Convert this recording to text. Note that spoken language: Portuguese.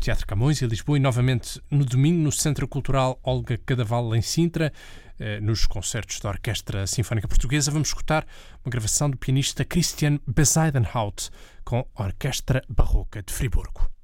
Teatro Camões, em Lisboa, e novamente no domingo no Centro Cultural Olga Cadaval, em Sintra, nos concertos da Orquestra Sinfónica Portuguesa. Vamos escutar uma gravação do pianista Christian Bezuidenhout com a Orquestra Barroca de Friburgo.